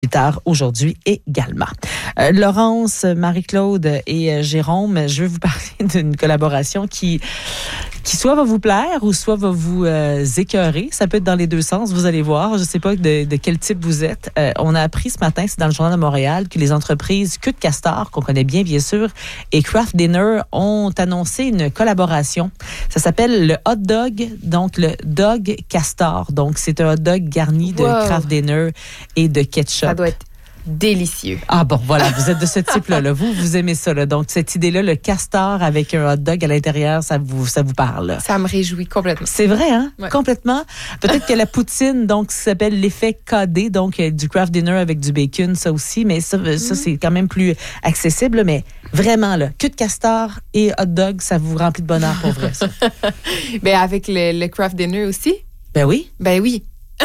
plus tard aujourd'hui également. Laurence, Marie-Claude et Jérôme, je vais vous parler d'une collaboration qui soit va vous plaire ou soit va vous écœurer. Ça peut être dans les deux sens, vous allez voir. Je ne sais pas de quel type vous êtes. On a appris ce matin, c'est dans le Journal de Montréal, que les entreprises Queue de Castor, qu'on connaît bien sûr, et Kraft Dinner ont annoncé une collaboration. Ça s'appelle le hot dog, donc le Dog Castor. Donc, c'est un hot dog garni de Kraft Dinner et de ketchup. Ça doit être délicieux. Ah bon, voilà, vous êtes de ce type-là. Là. Vous aimez ça. Là. Donc, cette idée-là, le castor avec un hot dog à l'intérieur, ça vous parle. Là. Ça me réjouit complètement. C'est vrai, hein? Ouais. Complètement. Peut-être que la poutine, donc, ça s'appelle l'effet KD, donc du Kraft Dinner avec du bacon, ça aussi, mais ça c'est quand même plus accessible. Mais vraiment, là, queue de castor et hot dog, ça vous remplit de bonheur pour vrai, ça. Ben, avec le Kraft Dinner aussi? Ben oui. Ben oui.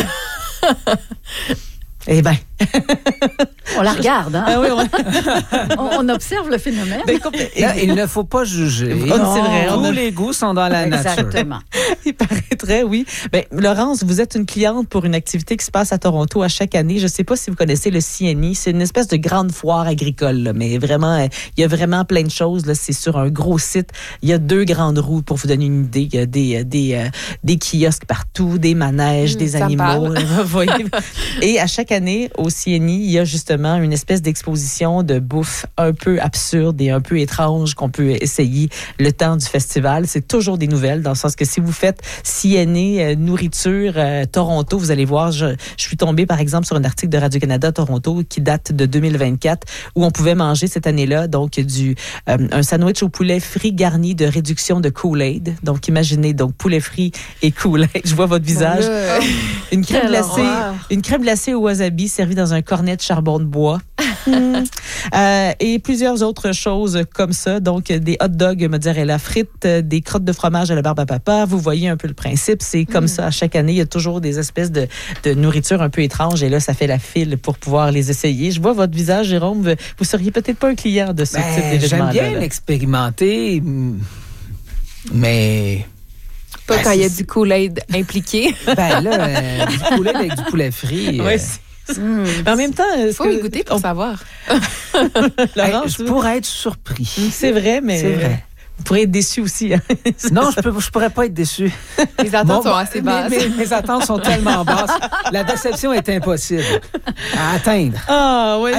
Eh bien. On la regarde, hein? Ah oui, on observe le phénomène. Ben, Là, il ne faut pas juger. Non, c'est vrai. Tous les goûts sont dans la nature. Exactement. Il paraîtrait, oui. Ben, Laurence, vous êtes une cliente pour une activité qui se passe à Toronto à chaque année. Je ne sais pas si vous connaissez le CNI. C'est une espèce de grande foire agricole, là, mais vraiment, il y a vraiment plein de choses. Là. C'est sur un gros site. Il y a 2 grandes roues pour vous donner une idée. Il y a des kiosques partout, des manèges, des animaux. Et à chaque année, au CNI, il y a justement une espèce d'exposition de bouffe un peu absurde et un peu étrange qu'on peut essayer le temps du festival. C'est toujours des nouvelles, dans le sens que si vous faites CNA nourriture Toronto, vous allez voir, je suis tombée par exemple sur un article de Radio-Canada Toronto qui date de 2024 où on pouvait manger cette année-là donc un sandwich au poulet frit garni de réduction de Kool-Aid. Donc imaginez donc poulet frit et Kool-Aid. Je vois votre visage. Une crème glacée au wasabi servie dans un cornet de charbon de bois. Et plusieurs autres choses comme ça. Donc, des hot dogs mozzarella frites, des crottes de fromage à la barbe à papa. Vous voyez un peu le principe. C'est comme ça. À chaque année, il y a toujours des espèces de nourriture un peu étrange. Et là, ça fait la file pour pouvoir les essayer. Je vois votre visage, Jérôme. Vous seriez peut-être pas un client de ce type d'événement-là. J'aime bien l'expérimenter, mais... Pas quand il y a du Kool-Aid impliqué. Ben là, du Kool-Aid avec du poulet frit. Oui, mais en même temps... Il faut y goûter pour savoir. Laurence, je pourrais être surpris. C'est vrai, mais... C'est vrai. Vous pourriez être déçu aussi. Hein? Non, je pourrais pas être déçu. Les attentes sont assez basses. Mes attentes sont tellement basses. La déception est impossible à atteindre. Ah, oui.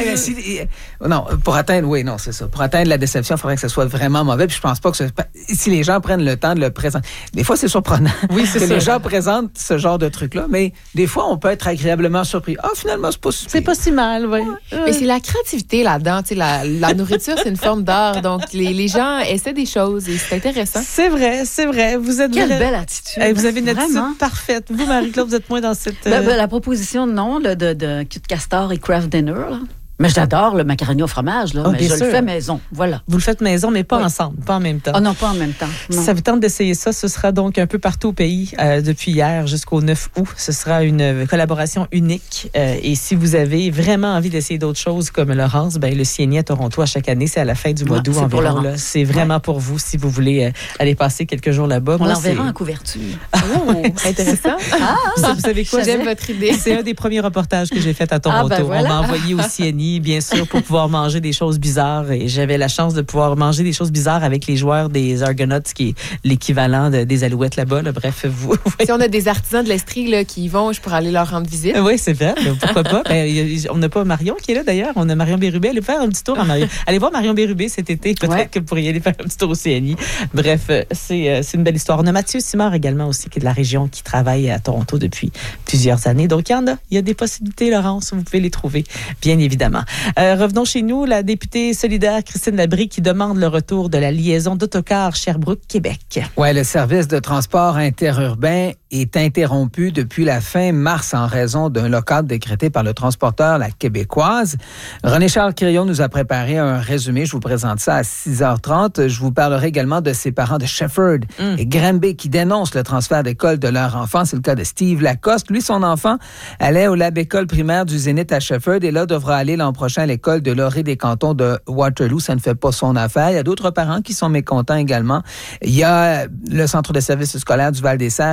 Non, pour atteindre, oui, non, c'est ça. Pour atteindre la déception, il faudrait que ce soit vraiment mauvais. Puis je pense pas que si les gens prennent le temps de le présenter. Des fois, c'est surprenant que les gens présentent ce genre de truc-là, mais des fois, on peut être agréablement surpris. Ah, finalement, c'est pas si pire. C'est pas si mal, oui. Mais c'est la créativité là-dedans. Tu sais, la nourriture, c'est une forme d'art. Donc, les gens essaient des choses et c'est intéressant. C'est vrai, c'est vrai. Vous êtes Quelle belle attitude. Vous avez une attitude Vraiment parfaite. Vous, Marie-Claude, vous êtes moins dans cette... La proposition, non, de Queue de Castor et Kraft Dinner, là. Mais j'adore le macaroni au fromage, là, mais je le fais maison, voilà. Vous le faites maison, mais pas ensemble, pas en même temps. Oh non, pas en même temps. Non. Ça vous tente d'essayer ça, ce sera donc un peu partout au pays depuis hier jusqu'au 9 août. Ce sera une collaboration unique. Et si vous avez vraiment envie d'essayer d'autres choses comme Laurence, ben le CNI à Toronto à chaque année, c'est à la fin du mois d'août environ. Là. C'est vraiment pour vous si vous voulez aller passer quelques jours là-bas. On l'enverra en couverture. Oh, intéressant. Vous savez quoi? J'aime votre idée. C'est un des premiers reportages que j'ai fait à Toronto. Voilà. On m'a envoyé au CNI, bien sûr, pour pouvoir manger des choses bizarres. Et j'avais la chance de pouvoir manger des choses bizarres avec les joueurs des Argonauts, qui est l'équivalent des Alouettes là-bas. Là. Bref, si on a des artisans de l'Estrie là, qui y vont, je pourrais aller leur rendre visite. Oui, c'est vrai. Pourquoi pas? On n'a pas Marion qui est là, d'ailleurs. On a Marion Bérubé. Allez faire un petit tour à Marion. Allez voir Marion Bérubé cet été. Peut-être que vous pourriez aller faire un petit tour au CNI. Bref, c'est une belle histoire. On a Mathieu Simard également aussi, qui est de la région, qui travaille à Toronto depuis plusieurs années. Donc, il y a des possibilités, Laurence. Vous pouvez les trouver, bien évidemment. Revenons chez nous. La députée solidaire Christine Labrie qui demande le retour de la liaison d'autocar Sherbrooke-Québec. Oui, le service de transport interurbain est interrompu depuis la fin mars en raison d'un lock-out décrété par le transporteur La Québécoise. René-Charles Quirion nous a préparé un résumé. Je vous présente ça à 6h30. Je vous parlerai également de ses parents de Shefford et Granby qui dénoncent le transfert d'école de leur enfant. C'est le cas de Steve Lacoste. Lui, son enfant allait au Lab École primaire du Zénith à Shefford et là devra aller l'an prochain à l'école de l'Orée des cantons de Waterloo. Ça ne fait pas son affaire. Il y a d'autres parents qui sont mécontents également. Il y a le Centre de services scolaires du Val-des-Serres qui a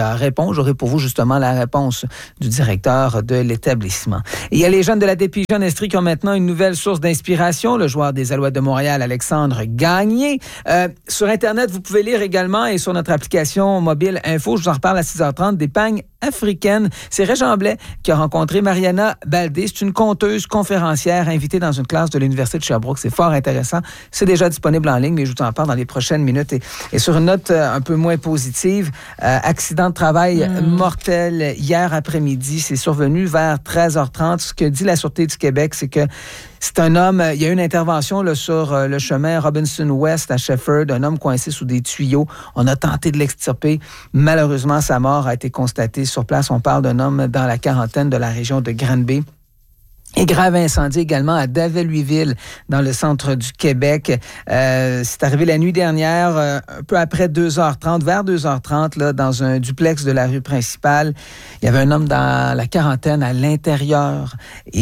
répond. J'aurai pour vous justement la réponse du directeur de l'établissement. Et il y a les jeunes de la DPJ en Estrie qui ont maintenant une nouvelle source d'inspiration, le joueur des Alouettes de Montréal, Alexandre Gagné. Sur Internet, vous pouvez lire également et sur notre application mobile Info, je vous en reparle à 6h30, des pagnes africaine. C'est Régent Blais qui a rencontré Mariana Baldé. C'est une conteuse conférencière invitée dans une classe de l'Université de Sherbrooke. C'est fort intéressant. C'est déjà disponible en ligne, mais je vous en parle dans les prochaines minutes. Et sur une note un peu moins positive, accident de travail mortel hier après-midi. C'est survenu vers 13h30. Ce que dit la Sûreté du Québec, c'est que c'est un homme, il y a eu une intervention là, sur le chemin Robinson-West à Shefford, un homme coincé sous des tuyaux. On a tenté de l'extirper. Malheureusement, sa mort a été constatée sur place. On parle d'un homme dans la quarantaine de la région de Granby. Et grave incendie également à Davet-Louisville, dans le centre du Québec. C'est arrivé la nuit dernière, un peu après 2h30, vers 2h30, là, dans un duplex de la rue principale. Il y avait un homme dans la quarantaine à l'intérieur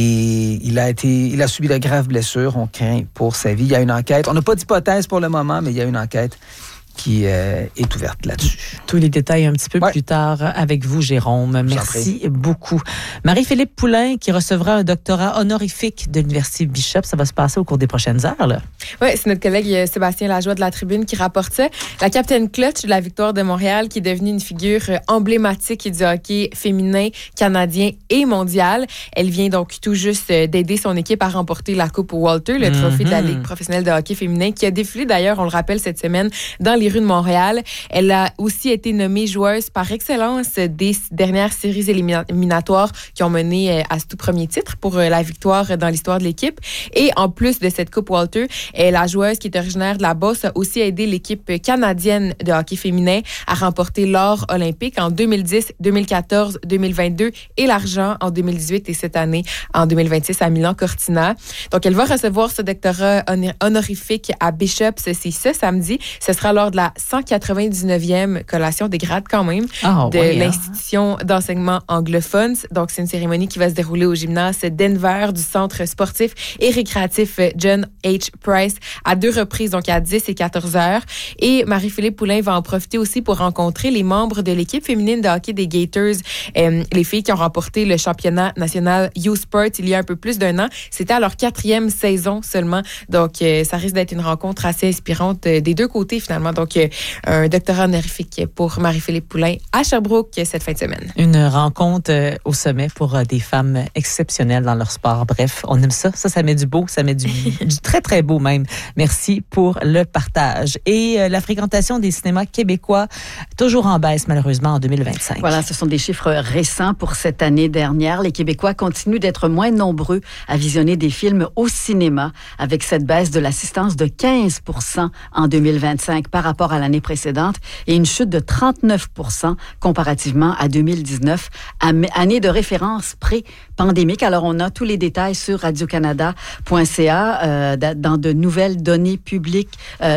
et il a subi de graves blessures. On craint pour sa vie. Il y a une enquête. On n'a pas d'hypothèse pour le moment, mais il y a une enquête qui est ouverte là-dessus. Tous les détails un petit peu plus tard avec vous, Jérôme. Merci beaucoup. Marie-Philippe Poulain qui recevra un doctorat honorifique de l'Université Bishop. Ça va se passer au cours des prochaines heures, là. Oui, c'est notre collègue Sébastien Lajoie de La Tribune qui rapporte ça. La capitaine clutch de la victoire de Montréal qui est devenue une figure emblématique du hockey féminin, canadien et mondial. Elle vient donc tout juste d'aider son équipe à remporter la Coupe Walter, le trophée de la Ligue professionnelle de hockey féminin qui a défilé d'ailleurs, on le rappelle, cette semaine dans les rues de Montréal. Elle a aussi été nommée joueuse par excellence des dernières séries éliminatoires qui ont mené à ce tout premier titre pour la victoire dans l'histoire de l'équipe. Et en plus de cette Coupe Walter, la joueuse qui est originaire de la Beauce a aussi aidé l'équipe canadienne de hockey féminin à remporter l'or olympique en 2010, 2014, 2022 et l'argent en 2018 et cette année en 2026 à Milan-Cortina. Donc, elle va recevoir ce doctorat honorifique à Bishop, c'est ce samedi. Ce sera lors de la 199e collation des grades quand même de l'institution d'enseignement anglophone. Donc, c'est une cérémonie qui va se dérouler au gymnase Denver du centre sportif et récréatif John H. Price à 2 reprises, donc à 10 et 14 heures. Et Marie-Philippe Poulain va en profiter aussi pour rencontrer les membres de l'équipe féminine de hockey des Gators, les filles qui ont remporté le championnat national U-Sport il y a un peu plus d'1 an. C'était à leur 4e saison seulement. Donc, ça risque d'être une rencontre assez inspirante des deux côtés finalement. Donc, un doctorat honorifique pour Marie-Philippe Poulain à Sherbrooke cette fin de semaine. Une rencontre au sommet pour des femmes exceptionnelles dans leur sport. Bref, on aime ça. Ça met du beau, ça met du très, très beau même. Merci pour le partage. Et la fréquentation des cinémas québécois, toujours en baisse malheureusement en 2025. Voilà, ce sont des chiffres récents pour cette année dernière. Les Québécois continuent d'être moins nombreux à visionner des films au cinéma, avec cette baisse de l'assistance de 15% en 2025 par rapport à l'année précédente et une chute de 39% comparativement à 2019, année de référence pré-pandémique. Alors, on a tous les détails sur radiocanada.ca dans de nouvelles données publiées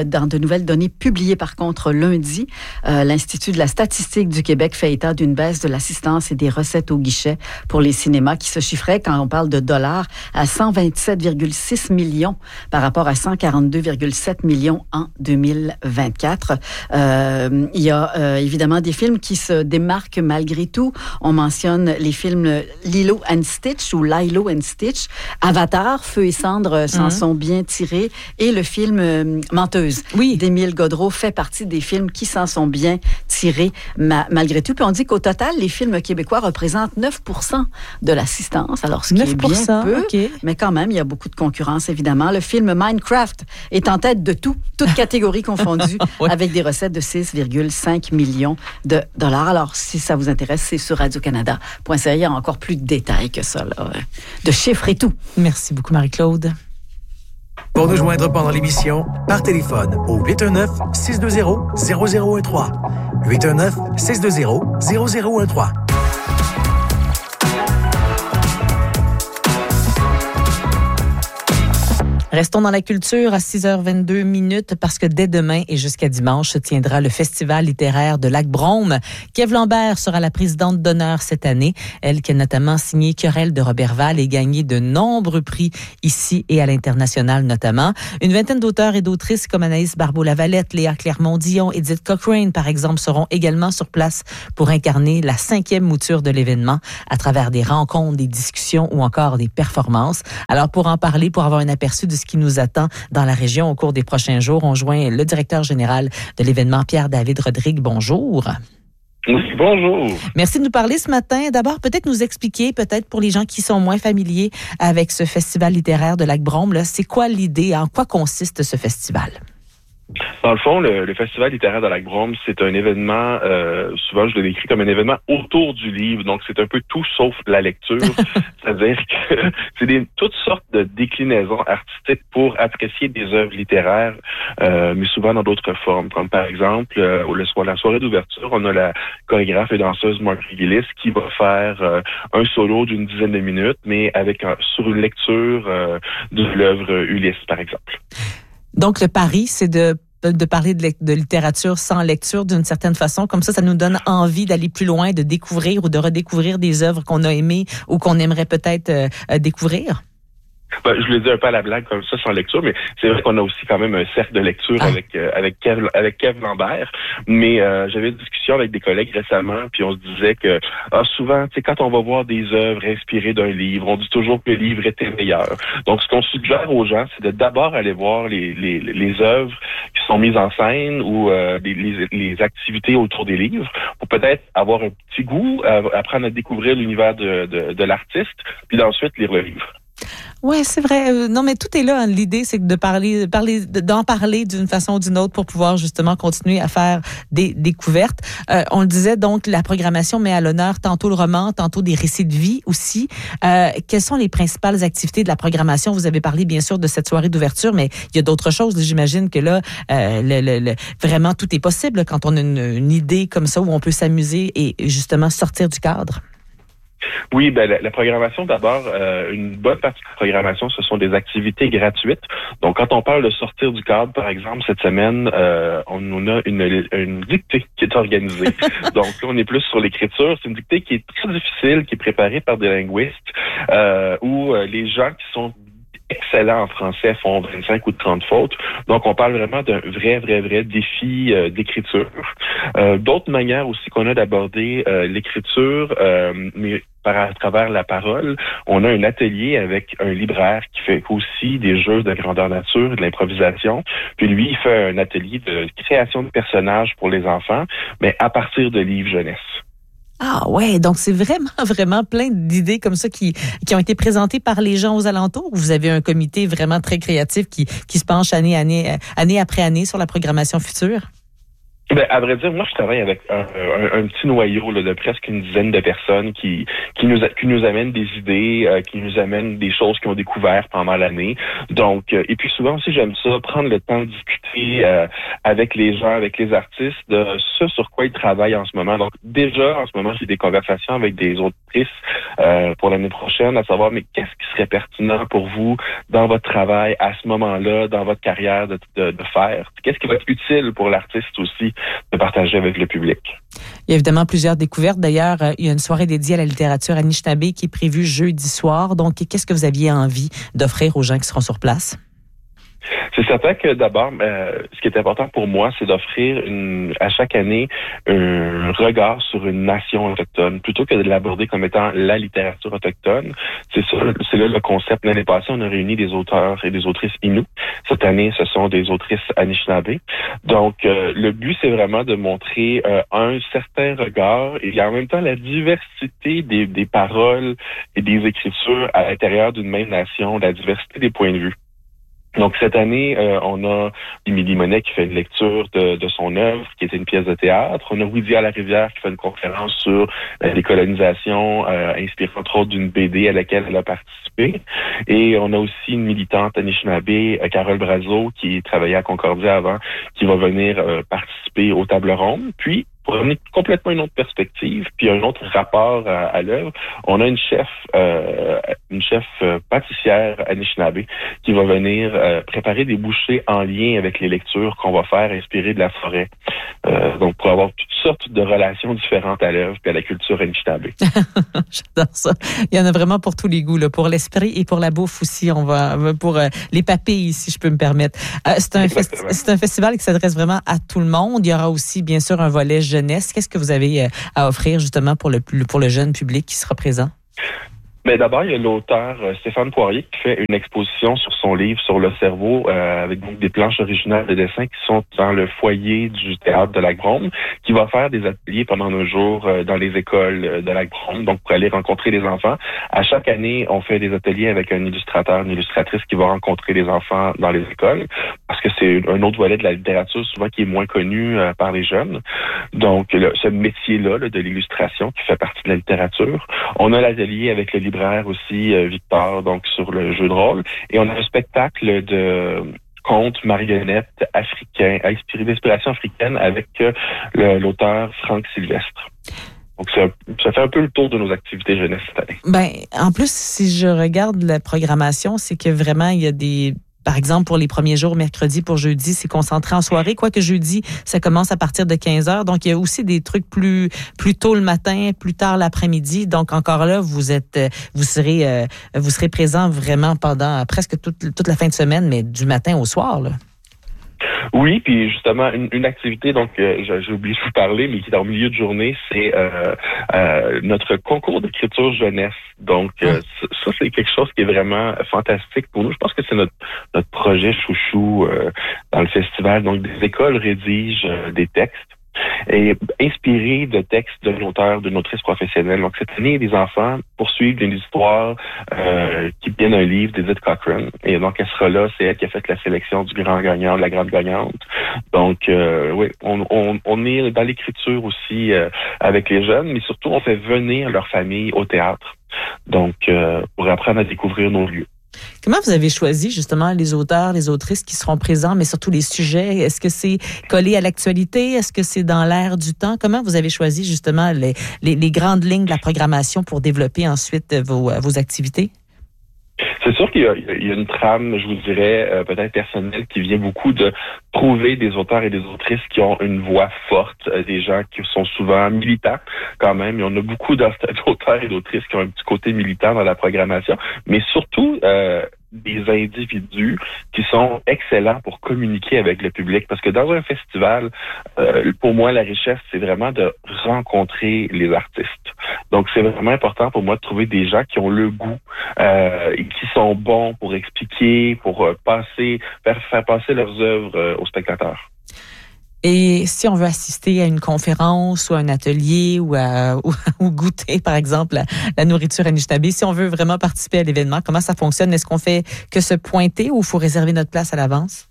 par contre lundi. L'Institut de la statistique du Québec fait état d'une baisse de l'assistance et des recettes au guichet pour les cinémas qui se chiffraient, quand on parle de dollars, à 127,6 millions par rapport à 142,7 millions en 2024. Il y a évidemment des films qui se démarquent malgré tout. On mentionne les films Lilo and Stitch ou Lilo and Stitch, Avatar, Feu et cendres s'en sont bien tirés, et le film Menteuse d'Émile Godreau fait partie des films qui s'en sont bien tirés malgré tout. Puis on dit qu'au total, les films québécois représentent 9% de l'assistance. Alors, ce qui est bien peu, mais quand même, il y a beaucoup de concurrence, évidemment. Le film Minecraft est en tête de toutes catégories confondues, avec des recettes de 6,5 millions de dollars. Alors, si ça vous intéresse, c'est sur radiocanada.ca. Il y a encore plus de détails que ça, là, de chiffres et tout. Merci beaucoup, Marie-Claude. Pour nous joindre pendant l'émission, par téléphone au 819-620-0013. 819-620-0013. Restons dans la culture à 6h22 parce que dès demain et jusqu'à dimanche se tiendra le Festival littéraire de Lac-Brome. Kev Lambert sera la présidente d'honneur cette année. Elle qui a notamment signé Querelle de Roberval et gagné de nombreux prix ici et à l'international notamment. Une vingtaine d'auteurs et d'autrices comme Anaïs Barbeau-Lavalette, Léa Clermont-Dion, Edith Cochrane par exemple seront également sur place pour incarner la 5e mouture de l'événement à travers des rencontres, des discussions ou encore des performances. Alors pour en parler, pour avoir un aperçu de ce qui nous attend dans la région au cours des prochains jours, on joint le directeur général de l'événement, Pierre-David Rodrigue. Bonjour. Oui, bonjour. Merci de nous parler ce matin. D'abord, peut-être nous expliquer, peut-être pour les gens qui sont moins familiers avec ce festival littéraire de Lac-Brome, là, c'est quoi l'idée, en quoi consiste ce festival? Dans le fond, le Festival littéraire de Lac-Brome, c'est un événement, souvent je le décris comme un événement autour du livre, donc c'est un peu tout sauf la lecture, c'est-à-dire que c'est toutes sortes de déclinaisons artistiques pour apprécier des œuvres littéraires, mais souvent dans d'autres formes, comme par exemple, la soirée d'ouverture, on a la chorégraphe et danseuse Marguerite Gillis qui va faire un solo d'une dizaine de minutes, mais sur une lecture de l'œuvre Ulysse, par exemple. Donc, le pari, c'est de parler de littérature sans lecture d'une certaine façon. Comme ça nous donne envie d'aller plus loin, de découvrir ou de redécouvrir des œuvres qu'on a aimées ou qu'on aimerait peut-être découvrir. Je le dis un peu à la blague comme ça, sans lecture, mais c'est vrai qu'on a aussi quand même un cercle de lecture avec Kev Lambert. Mais j'avais une discussion avec des collègues récemment, puis on se disait que souvent, tu sais, quand on va voir des œuvres inspirées d'un livre, on dit toujours que le livre était meilleur. Donc, ce qu'on suggère aux gens, c'est de d'abord aller voir les œuvres qui sont mises en scène ou les activités autour des livres, pour peut-être avoir un petit goût, apprendre à découvrir l'univers de l'artiste, puis d'ensuite lire le livre. Ouais, c'est vrai. Non, mais tout est là. Hein. L'idée, c'est d'en parler d'une façon ou d'une autre pour pouvoir justement continuer à faire des découvertes. On le disait, donc, la programmation met à l'honneur tantôt le roman, tantôt des récits de vie aussi. Quelles sont les principales activités de la programmation? Vous avez parlé, bien sûr, de cette soirée d'ouverture, mais il y a d'autres choses. J'imagine que là, vraiment, tout est possible quand on a une idée comme ça où on peut s'amuser et justement sortir du cadre. Oui, la programmation, d'abord, une bonne partie de la programmation, ce sont des activités gratuites. Donc, quand on parle de sortir du cadre, par exemple, cette semaine, on a une dictée qui est organisée. Donc, là, on est plus sur l'écriture. C'est une dictée qui est très difficile, qui est préparée par des linguistes, où les gens qui sont excellents en français font 25 ou 30 fautes. Donc, on parle vraiment d'un vrai défi d'écriture. D'autres manières aussi qu'on a d'aborder l'écriture, mais à travers la parole, on a un atelier avec un libraire qui fait aussi des jeux de grandeur nature et de l'improvisation. Puis lui, il fait un atelier de création de personnages pour les enfants, mais à partir de livres jeunesse. Ah ouais, donc c'est vraiment plein d'idées comme ça qui ont été présentées par les gens aux alentours. Vous avez un comité vraiment très créatif qui se penche année après année sur la programmation future. À vrai dire, moi, je travaille avec un petit noyau là, de presque une dizaine de personnes qui nous amènent des idées, qui nous amènent des choses qu'ils ont découvertes pendant l'année. Donc, et puis souvent aussi, j'aime ça, prendre le temps de discuter avec les gens, avec les artistes, de ce sur quoi ils travaillent en ce moment. Donc, déjà, en ce moment, j'ai des conversations avec des autrices pour l'année prochaine, à savoir, mais qu'est-ce qui serait pertinent pour vous dans votre travail à ce moment-là, dans votre carrière de faire? Qu'est-ce qui va être utile pour l'artiste aussi de partager avec le public? Il y a évidemment plusieurs découvertes. D'ailleurs, il y a une soirée dédiée à la littérature Anishinaabe qui est prévue jeudi soir. Donc, qu'est-ce que vous aviez envie d'offrir aux gens qui seront sur place? C'est certain que d'abord, ce qui est important pour moi, c'est d'offrir à chaque année un regard sur une nation autochtone, plutôt que de l'aborder comme étant la littérature autochtone. C'est là le concept. L'année passée, on a réuni des auteurs et des autrices Innu. Cette année, ce sont des autrices Anishinaabe. Donc, le but, c'est vraiment de montrer un certain regard et en même temps la diversité des paroles et des écritures à l'intérieur d'une même nation, la diversité des points de vue. Donc, cette année, on a Émilie Monet qui fait une lecture de son œuvre, qui était une pièce de théâtre. On a Widia Larivière qui fait une conférence sur la décolonisation, inspirée entre autres d'une BD à laquelle elle a participé. Et on a aussi une militante Anishinaabe, Carole Brazo, qui travaillait à Concordia avant, qui va venir participer aux tables rondes. Puis, pour amener complètement une autre perspective, puis un autre rapport à l'œuvre, on a une chef pâtissière Anishinaabe qui va venir préparer des bouchées en lien avec les lectures qu'on va faire inspirées de la forêt. Donc, pour avoir toutes sortes de relations différentes à l'œuvre et à la culture Anishinaabe. J'adore ça. Il y en a vraiment pour tous les goûts, là, pour l'esprit et pour la bouffe aussi. On va pour les papilles, si je peux me permettre. C'est un festival qui s'adresse vraiment à tout le monde. Il y aura aussi, bien sûr, un volet jeunesse. Qu'est-ce que vous avez à offrir justement pour le jeune public qui sera présent? Mais d'abord, il y a l'auteur Stéphane Poirier qui fait une exposition sur son livre sur le cerveau avec donc des planches originales de dessin qui sont dans le foyer du théâtre de Lac-Brome, qui va faire des ateliers pendant 2 jours dans les écoles de Lac-Brome, donc pour aller rencontrer les enfants. À chaque année, on fait des ateliers avec un illustrateur, une illustratrice qui va rencontrer les enfants dans les écoles, parce que c'est un autre volet de la littérature souvent qui est moins connu par les jeunes. Donc, ce métier-là de l'illustration qui fait partie de la littérature. On a l'atelier avec le libraire aussi, Victor, donc sur le jeu de rôle. Et on a un spectacle de contes marionnettes africains, d'inspiration africaine avec l'auteur Franck Sylvestre. Donc, ça fait un peu le tour de nos activités jeunesse cette année. Ben, en plus, si je regarde la programmation, c'est que vraiment, il y a par exemple, pour les premiers jours, mercredi pour jeudi, c'est concentré en soirée. Quoique jeudi, ça commence à partir de 15h. Donc, il y a aussi des trucs plus tôt le matin, plus tard l'après-midi. Donc, encore là, vous serez présent vraiment pendant presque toute la fin de semaine, mais du matin au soir, là. Oui, puis justement, une activité, donc j'ai oublié de vous parler, mais qui est en milieu de journée, c'est notre concours d'écriture jeunesse. Donc, ça, c'est quelque chose qui est vraiment fantastique pour nous. Je pense que c'est notre projet chouchou dans le festival. Donc, des écoles rédigent des textes et inspiré de textes d'un auteur, d'une autrice professionnelle. Donc, cette année, les enfants poursuivent une histoire qui vient d'un livre d'Edith Cochrane. Et donc, elle sera là. C'est elle qui a fait la sélection du grand gagnant, de la grande gagnante. Donc, oui, on est dans l'écriture aussi avec les jeunes, mais surtout, on fait venir leur famille au théâtre. Donc, pour apprendre à découvrir nos lieux. Comment vous avez choisi justement les auteurs, les autrices qui seront présents, mais surtout les sujets? Est-ce que c'est collé à l'actualité? Est-ce que c'est dans l'air du temps? Comment vous avez choisi justement les grandes lignes de la programmation pour développer ensuite vos activités? C'est sûr qu'il y a une trame, je vous dirais, peut-être personnelle, qui vient beaucoup de trouver des auteurs et des autrices qui ont une voix forte, des gens qui sont souvent militants quand même. Il y en a beaucoup d'auteurs et d'autrices qui ont un petit côté militant dans la programmation, mais surtout des individus qui sont excellents pour communiquer avec le public. Parce que dans un festival, pour moi, la richesse, c'est vraiment de rencontrer les artistes. Donc, c'est vraiment important pour moi de trouver des gens qui ont le goût et qui sont bons pour expliquer, pour faire passer leurs œuvres aux spectateurs. Et si on veut assister à une conférence ou à un atelier ou goûter, par exemple, la nourriture Anishinaabe, si on veut vraiment participer à l'événement, comment ça fonctionne? Est-ce qu'on fait que se pointer ou il faut réserver notre place à l'avance?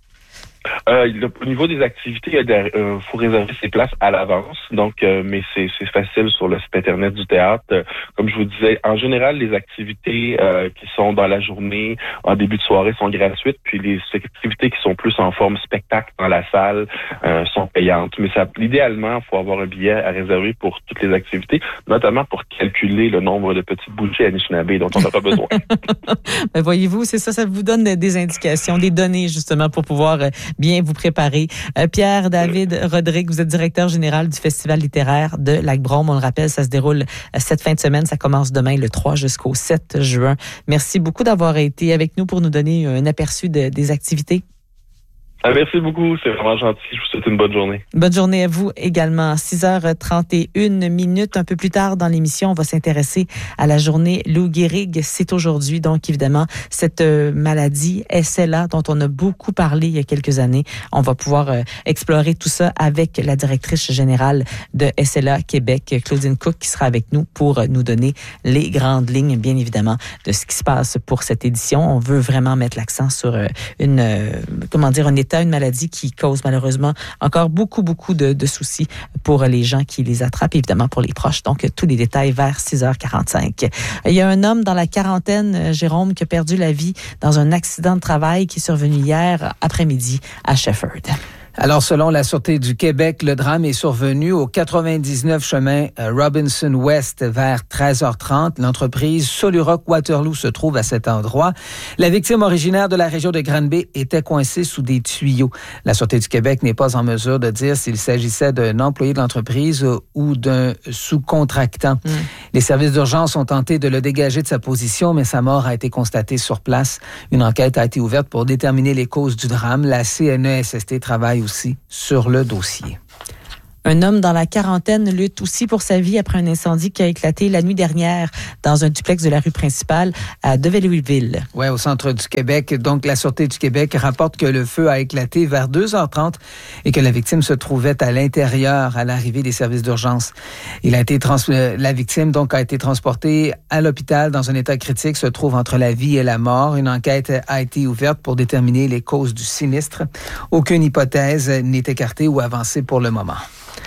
Au niveau des activités, il faut réserver ses places à l'avance. Donc, mais c'est facile sur le site internet du théâtre. Comme je vous disais, en général, les activités qui sont dans la journée, en début de soirée, sont gratuites. Puis les activités qui sont plus en forme spectacle dans la salle sont payantes. Mais idéalement, il faut avoir un billet à réserver pour toutes les activités, notamment pour calculer le nombre de petites bouchées Anishinaabe dont on n'a pas besoin. Ben voyez-vous, c'est ça vous donne des indications, des données justement pour pouvoir bien vous préparer. Pierre-David Rodrigue, vous êtes directeur général du Festival littéraire de Lac-Brome. On le rappelle, ça se déroule cette fin de semaine. Ça commence demain, le 3 jusqu'au 7 juin. Merci beaucoup d'avoir été avec nous pour nous donner un aperçu des activités. Merci beaucoup, c'est vraiment gentil. Je vous souhaite une bonne journée. Bonne journée à vous également. 6h31. Un peu plus tard dans l'émission, on va s'intéresser à la journée Lou Gehrig. C'est aujourd'hui, donc évidemment, cette maladie SLA dont on a beaucoup parlé il y a quelques années. On va pouvoir explorer tout ça avec la directrice générale de SLA Québec, Claudine Cook, qui sera avec nous pour nous donner les grandes lignes, bien évidemment, de ce qui se passe pour cette édition. On veut vraiment mettre l'accent sur une maladie qui cause malheureusement encore beaucoup de soucis pour les gens qui les attrapent, évidemment pour les proches. Donc, tous les détails vers 6h45. Il y a un homme dans la quarantaine, Jérôme, qui a perdu la vie dans un accident de travail qui est survenu hier après-midi à Shefford. Alors, selon la Sûreté du Québec, le drame est survenu au 99 chemin Robinson West vers 13h30. L'entreprise Soluroc Waterloo se trouve à cet endroit. La victime originaire de la région de Granby était coincée sous des tuyaux. La Sûreté du Québec n'est pas en mesure de dire s'il s'agissait d'un employé de l'entreprise ou d'un sous-contractant. Les services d'urgence ont tenté de le dégager de sa position, mais sa mort a été constatée sur place. Une enquête a été ouverte pour déterminer les causes du drame. La CNESST travaille aussi sur le dossier. Un homme dans la quarantaine lutte aussi pour sa vie après un incendie qui a éclaté la nuit dernière dans un duplex de la rue principale à Develeville. Oui, au centre du Québec. Donc, la Sûreté du Québec rapporte que le feu a éclaté vers 2h30 et que la victime se trouvait à l'intérieur à l'arrivée des services d'urgence. La victime donc a été transportée à l'hôpital dans un état critique, se trouve entre la vie et la mort. Une enquête a été ouverte pour déterminer les causes du sinistre. Aucune hypothèse n'est écartée ou avancée pour le moment.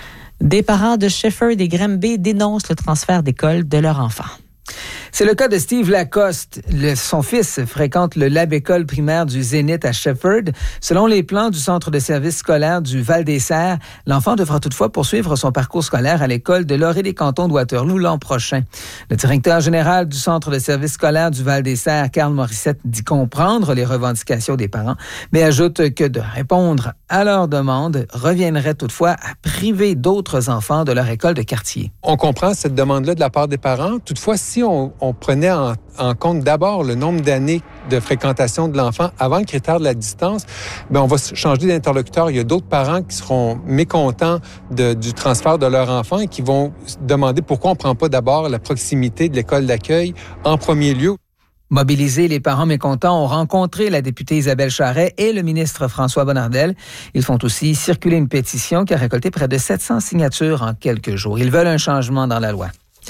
Des parents de Shefford et Granby dénoncent le transfert d'école de leur enfant. C'est le cas de Steve Lacoste. Son fils fréquente le Lab École primaire du Zénith à Shefford. Selon les plans du centre de services scolaires du Val-des-Serres, l'enfant devra toutefois poursuivre son parcours scolaire à l'école de l'Orée-des-Cantons de Waterloo l'an prochain. Le directeur général du centre de services scolaires du Val-des-Serres, Carl Morissette, dit comprendre les revendications des parents, mais ajoute que de répondre à leurs demandes reviendrait toutefois à priver d'autres enfants de leur école de quartier. On comprend cette demande-là de la part des parents. Toutefois, si on prenait en compte d'abord le nombre d'années de fréquentation de l'enfant avant le critère de la distance, on va changer d'interlocuteur. Il y a d'autres parents qui seront mécontents du transfert de leur enfant et qui vont se demander pourquoi on ne prend pas d'abord la proximité de l'école d'accueil en premier lieu. Mobilisés, les parents mécontents ont rencontré la députée Isabelle Charret et le ministre François Bonnardel. Ils font aussi circuler une pétition qui a récolté près de 700 signatures en quelques jours. Ils veulent un changement dans la loi.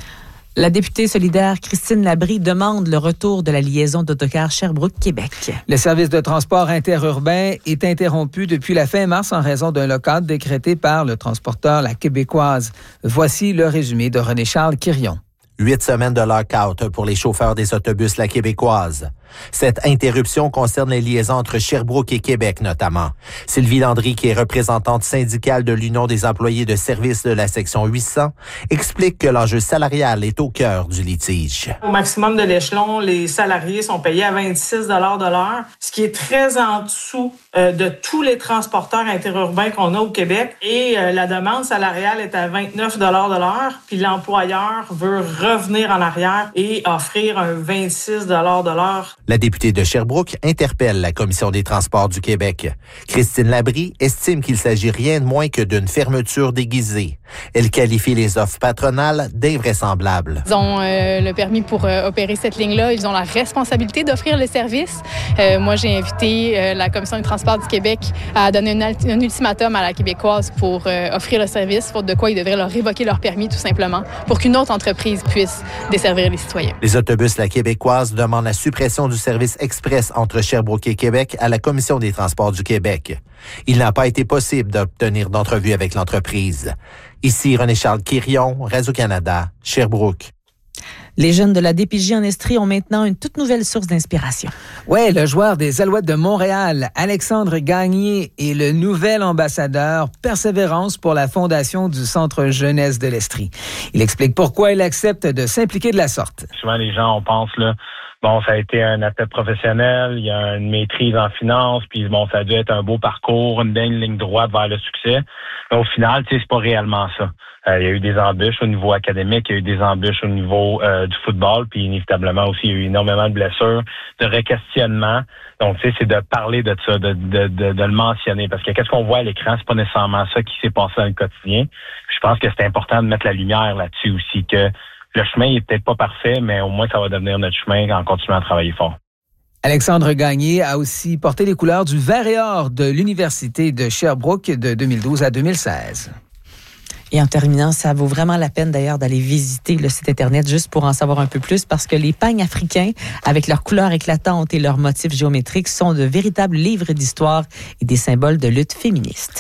La députée solidaire Christine Labrie demande le retour de la liaison d'autocar Sherbrooke-Québec. Le service de transport interurbain est interrompu depuis la fin mars en raison d'un lock-out décrété par le transporteur La Québécoise. Voici le résumé de René-Charles Quirion. 8 semaines de lock-out pour les chauffeurs des autobus La Québécoise. Cette interruption concerne les liaisons entre Sherbrooke et Québec notamment. Sylvie Landry, qui est représentante syndicale de l'Union des employés de service de la section 800, explique que l'enjeu salarial est au cœur du litige. Au maximum de l'échelon, les salariés sont payés à 26 $ de l'heure, ce qui est très en dessous de tous les transporteurs interurbains qu'on a au Québec. Et la demande salariale est à 29 $ de l'heure, puis l'employeur veut revenir en arrière et offrir un 26 $ de l'heure. La députée de Sherbrooke interpelle la Commission des transports du Québec. Christine Labrie estime qu'il s'agit rien de moins que d'une fermeture déguisée. Elle qualifie les offres patronales d'invraisemblables. Ils ont le permis pour opérer cette ligne-là. Ils ont la responsabilité d'offrir le service. Moi, j'ai invité la Commission des transports du Québec à donner un ultimatum à la Québécoise pour offrir le service, faute de quoi ils devraient leur révoquer leur permis, tout simplement, pour qu'une autre entreprise puisse desservir les citoyens. Les autobus La Québécoise demandent la suppression du service express entre Sherbrooke et Québec à la Commission des transports du Québec. Il n'a pas été possible d'obtenir d'entrevue avec l'entreprise. Ici René-Charles Quirion, Radio-Canada, Sherbrooke. Les jeunes de la DPJ en Estrie ont maintenant une toute nouvelle source d'inspiration. Oui, le joueur des Alouettes de Montréal, Alexandre Gagné, est le nouvel ambassadeur Persévérance pour la fondation du Centre Jeunesse de l'Estrie. Il explique pourquoi il accepte de s'impliquer de la sorte. Souvent, les gens, on pense, ça a été un athlète professionnel, il y a une maîtrise en finance, puis ça a dû être un beau parcours, une belle ligne droite vers le succès. Mais au final, c'est pas réellement ça. Il y a eu des embûches au niveau académique, il y a eu des embûches au niveau du football, puis inévitablement aussi, il y a eu énormément de blessures, de requestionnements. Donc, c'est de parler de ça, de le mentionner, parce que qu'est-ce qu'on voit à l'écran, c'est pas nécessairement ça qui s'est passé dans le quotidien. Je pense que c'est important de mettre la lumière là-dessus aussi, que le chemin est peut-être pas parfait, mais au moins, ça va devenir notre chemin en continuant à travailler fort. Alexandre Gagné a aussi porté les couleurs du vert et or de l'Université de Sherbrooke de 2012 à 2016. Et en terminant, ça vaut vraiment la peine d'ailleurs d'aller visiter le site Internet juste pour en savoir un peu plus parce que les pagnes africains, avec leurs couleurs éclatantes et leurs motifs géométriques, sont de véritables livres d'histoire et des symboles de lutte féministe.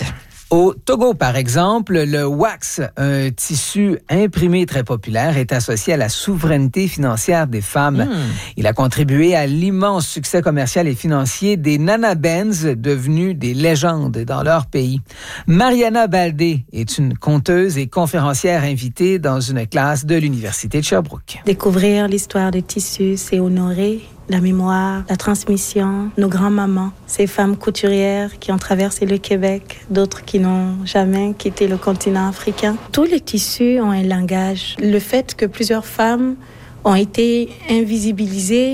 Au Togo, par exemple, le wax, un tissu imprimé très populaire, est associé à la souveraineté financière des femmes. Il a contribué à l'immense succès commercial et financier des Nana Benz, devenus des légendes dans leur pays. Mariana Baldé est une conteuse et conférencière invitée dans une classe de l'Université de Sherbrooke. Découvrir l'histoire du tissu, c'est honorer la mémoire, la transmission, nos grands-mamans, ces femmes couturières qui ont traversé le Québec, d'autres qui n'ont jamais quitté le continent africain. Tous les tissus ont un langage. Le fait que plusieurs femmes ont été invisibilisées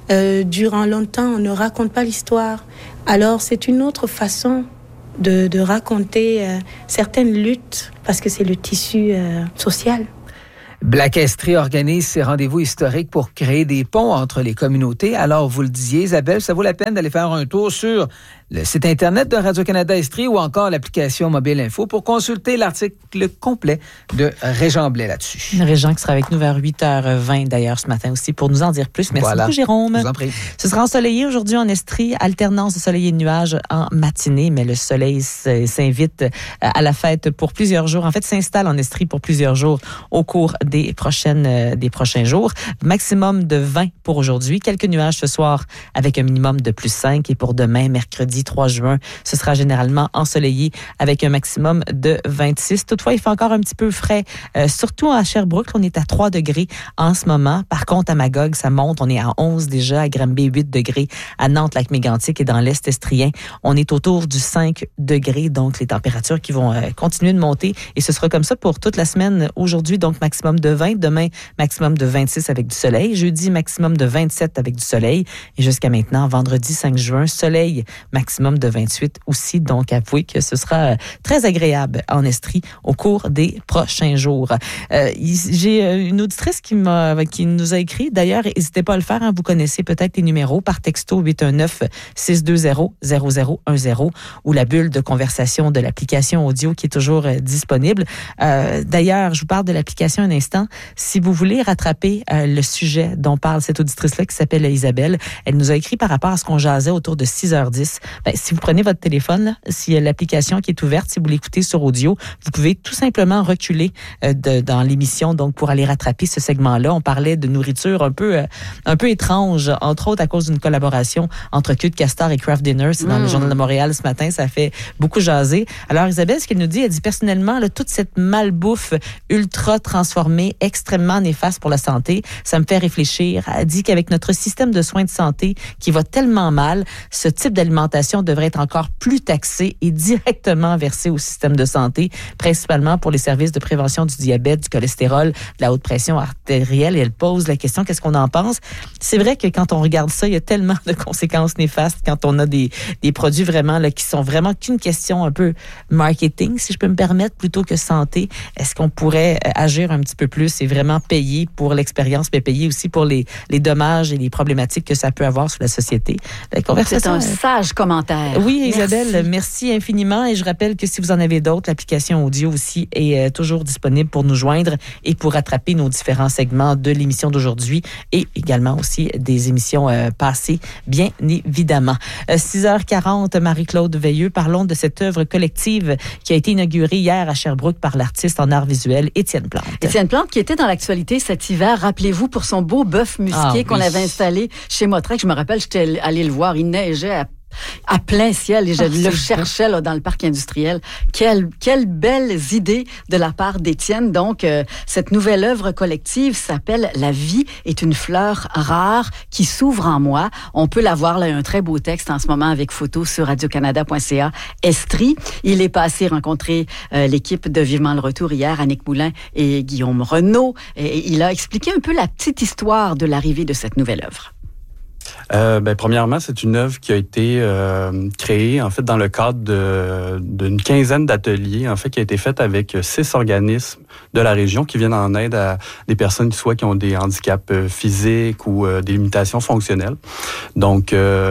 durant longtemps, on ne raconte pas l'histoire. Alors c'est une autre façon de raconter certaines luttes, parce que c'est le tissu social. Black Estrie organise ses rendez-vous historiques pour créer des ponts entre les communautés. Alors, vous le disiez, Isabelle, ça vaut la peine d'aller faire un tour sur le site Internet de Radio-Canada Estrie ou encore l'application Mobile Info pour consulter l'article complet de Régent Blais là-dessus. Régent qui sera avec nous vers 8h20 d'ailleurs ce matin aussi pour nous en dire plus. Merci beaucoup, Jérôme. Je vous en prie. Ce sera ensoleillé aujourd'hui en Estrie, alternance de soleil et de nuages en matinée, mais le soleil s'invite à la fête pour plusieurs jours. En fait, s'installe en Estrie pour plusieurs jours au cours des prochains jours. Maximum de 20 pour aujourd'hui. Quelques nuages ce soir avec un minimum de plus 5. Et pour demain, mercredi 3 juin, ce sera généralement ensoleillé avec un maximum de 26. Toutefois, il fait encore un petit peu frais, surtout à Sherbrooke. On est à 3 degrés en ce moment. Par contre, à Magog, ça monte. On est à 11 déjà. À Granby, 8 degrés. À Nantes, Lac-Mégantic et dans l'Est estrien, on est autour du 5 degrés. Donc, les températures qui vont continuer de monter. Et ce sera comme ça pour toute la semaine. Aujourd'hui, donc, maximum de 20. Demain, maximum de 26 avec du soleil. Jeudi, maximum de 27 avec du soleil. Et jusqu'à maintenant, vendredi 5 juin, soleil, maximum de 28 aussi. Donc, avouez que ce sera très agréable en Estrie au cours des prochains jours. J'ai une auditrice qui nous a écrit. D'ailleurs, n'hésitez pas à le faire. Vous connaissez peut-être les numéros par texto 819-620-0010 ou la bulle de conversation de l'application audio qui est toujours disponible. D'ailleurs, je vous parle de l'application un instant. Si vous voulez rattraper le sujet dont parle cette auditrice-là qui s'appelle Isabelle, elle nous a écrit par rapport à ce qu'on jasait autour de 6h10. Si vous prenez votre téléphone, là, s'il y a l'application qui est ouverte, si vous l'écoutez sur audio, vous pouvez tout simplement reculer dans l'émission donc pour aller rattraper ce segment-là. On parlait de nourriture un peu étrange, entre autres à cause d'une collaboration entre Queue de Castor et Kraft Dinner. C'est dans le Journal de Montréal ce matin. Ça fait beaucoup jaser. Alors Isabelle, ce qu'elle nous dit, elle dit personnellement, là, toute cette malbouffe ultra transformée, extrêmement néfaste pour la santé, ça me fait réfléchir. Elle dit qu'avec notre système de soins de santé qui va tellement mal, ce type d'alimentation devrait être encore plus taxé et directement versé au système de santé, principalement pour les services de prévention du diabète, du cholestérol, de la haute pression artérielle. Et elle pose la question, qu'est-ce qu'on en pense? C'est vrai que quand on regarde ça, il y a tellement de conséquences néfastes quand on a des produits vraiment là, qui sont vraiment qu'une question un peu marketing, si je peux me permettre, plutôt que santé. Est-ce qu'on pourrait agir un petit peu plus et vraiment payer pour l'expérience, mais payer aussi pour les dommages et les problématiques que ça peut avoir sur la société? C'est un sage commentaire. Oui, Isabelle, merci infiniment. Et je rappelle que si vous en avez d'autres, l'application audio aussi est toujours disponible pour nous joindre et pour rattraper nos différents segments de l'émission d'aujourd'hui et également aussi des émissions passées, bien évidemment. 6h40, Marie-Claude Veilleux, parlons de cette œuvre collective qui a été inaugurée hier à Sherbrooke par l'artiste en art visuel Étienne Plante. Étienne Plante qui était dans l'actualité cet hiver, rappelez-vous, pour son beau bœuf musqué qu'on avait installé chez Motrec. Je me rappelle, j'étais allée le voir, il neigeait à plein ciel et je le cherchais là, dans le parc industriel. Quelles belles idées de la part d'Étienne. Donc, cette nouvelle œuvre collective s'appelle « La vie est une fleur rare qui s'ouvre en moi ». On peut la voir, là, un très beau texte en ce moment avec photo sur radiocanada.ca. Estrie, il est passé rencontrer l'équipe de Vivement le Retour hier, Annick Moulin et Guillaume Renaud. Et il a expliqué un peu la petite histoire de l'arrivée de cette nouvelle œuvre. Premièrement, c'est une œuvre qui a été créée en fait dans le cadre d'une quinzaine d'ateliers en fait qui a été faite avec 6 organismes de la région qui viennent en aide à des personnes soit qui ont des handicaps physiques ou des limitations fonctionnelles. Donc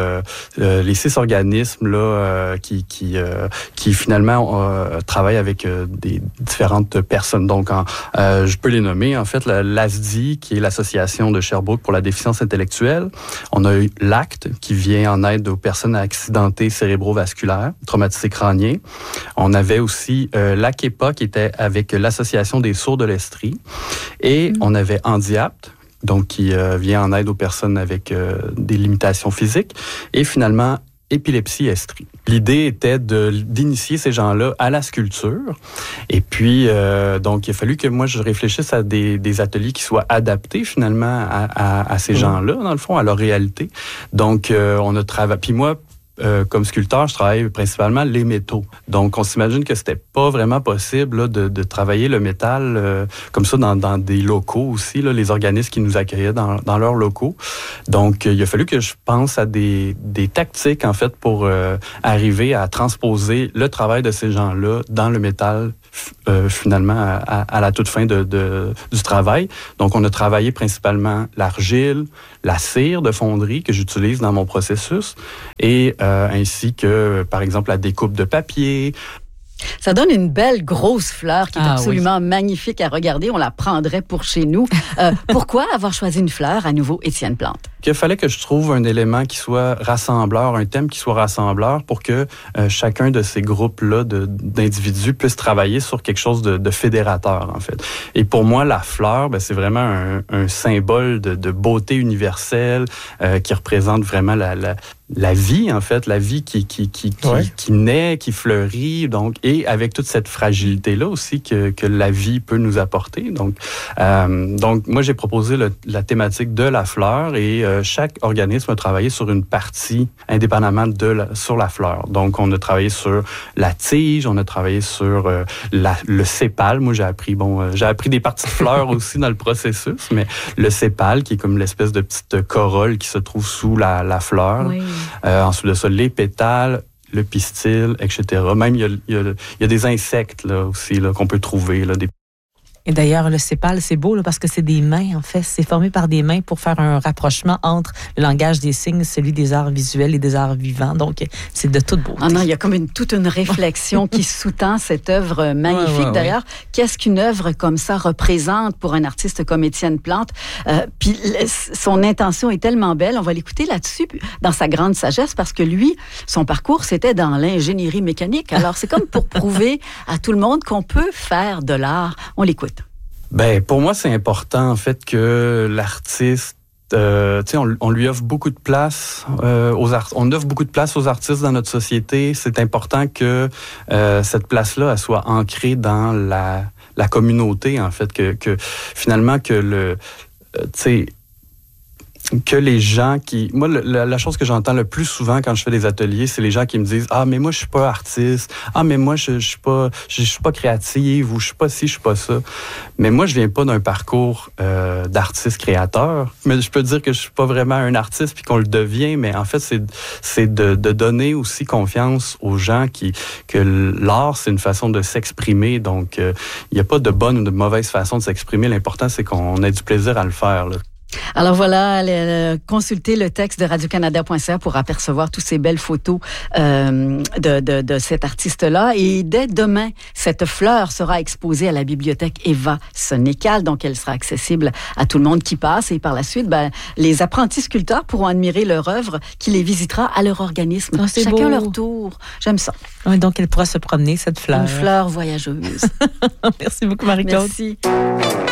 les 6 organismes là qui finalement travaillent avec des différentes personnes. Donc je peux les nommer en fait l'ASDI qui est l'association de Sherbrooke pour la déficience intellectuelle. On On a eu l'ACT qui vient en aide aux personnes accidentées cérébrovasculaires, traumatisées crâniens. On avait aussi l'ACEPA qui était avec l'Association des sourds de l'Estrie. Et on avait Handiapt, donc qui vient en aide aux personnes avec des limitations physiques. Et finalement, Épilepsie Estrie. L'idée était d'initier ces gens-là à la sculpture. Et puis, donc, il a fallu que moi, je réfléchisse à des ateliers qui soient adaptés, finalement, à ces gens-là, dans le fond, à leur réalité. Donc, on a travaillé... Puis moi, comme sculpteur, je travaille principalement les métaux. Donc, on s'imagine que c'était pas vraiment possible là, de travailler le métal comme ça dans des locaux aussi, là, les organismes qui nous accueillaient dans leurs locaux. Donc, il a fallu que je pense à des tactiques, en fait, pour arriver à transposer le travail de ces gens-là dans le métal, finalement, à la toute fin du travail. Donc, on a travaillé principalement l'argile, la cire de fonderie que j'utilise dans mon processus et ainsi que, par exemple, la découpe de papier. Ça donne une belle grosse fleur qui est absolument magnifique à regarder. On la prendrait pour chez nous. Pourquoi avoir choisi une fleur, à nouveau, Étienne Plante? Il fallait que je trouve un élément qui soit rassembleur, un thème qui soit rassembleur pour que chacun de ces groupes-là d'individus puisse travailler sur quelque chose de fédérateur, en fait. Et pour moi, la fleur, c'est vraiment un symbole de beauté universelle qui représente vraiment la vie, en fait, la vie qui naît, qui fleurit, donc, et avec toute cette fragilité-là aussi que la vie peut nous apporter. Donc moi, j'ai proposé la thématique de la fleur et chaque organisme a travaillé sur une partie indépendamment sur la fleur. Donc, on a travaillé sur la tige, on a travaillé sur le sépale. Moi, j'ai appris des parties de fleurs aussi dans le processus, mais le sépale, qui est comme l'espèce de petite corolle qui se trouve sous la fleur. Oui. Ensuite de ça, les pétales, le pistil, etc. Même, il y a des insectes là, aussi là, qu'on peut trouver. Là, Et d'ailleurs, le sépale, c'est beau là, parce que c'est des mains, en fait. C'est formé par des mains pour faire un rapprochement entre le langage des signes, celui des arts visuels et des arts vivants. Donc, c'est de toute beauté. Ah non, il y a comme toute une réflexion qui sous-tend cette œuvre magnifique. D'ailleurs, qu'est-ce qu'une œuvre comme ça représente pour un artiste comme Étienne Plante? Puis son intention est tellement belle. On va l'écouter là-dessus, dans sa grande sagesse, parce que lui, son parcours, c'était dans l'ingénierie mécanique. Alors, c'est comme pour prouver à tout le monde qu'on peut faire de l'art. On l'écoute. Pour moi, c'est important, en fait, que l'artiste, on lui offre beaucoup de place on offre beaucoup de place aux artistes dans notre société. C'est important que cette place-là, elle soit ancrée dans la communauté, en fait, que finalement, que les gens qui... Moi, la chose que j'entends le plus souvent quand je fais des ateliers, c'est les gens qui me disent « Ah, mais moi, je suis pas artiste. Ah, mais moi, je suis pas créative ou je suis pas ci, je suis pas ça. » Mais moi, je viens pas d'un parcours d'artiste créateur. Mais je peux dire que je suis pas vraiment un artiste puis qu'on le devient, mais en fait, c'est de donner aussi confiance aux gens que l'art, c'est une façon de s'exprimer. Donc, il n'y a pas de bonne ou de mauvaise façon de s'exprimer. L'important, c'est qu'on ait du plaisir à le faire, là. Alors voilà, consultez le texte de radiocanada.ca pour apercevoir toutes ces belles photos de cet artiste-là. Et dès demain, cette fleur sera exposée à la bibliothèque Eva Sénécal, donc elle sera accessible à tout le monde qui passe. Et par la suite, les apprentis sculpteurs pourront admirer leur œuvre qui les visitera à leur organisme. Oh, chacun beau. leur tour. J'aime ça. Oui, donc elle pourra se promener, cette fleur. Une fleur voyageuse. Merci beaucoup, Marie-Claude. Merci.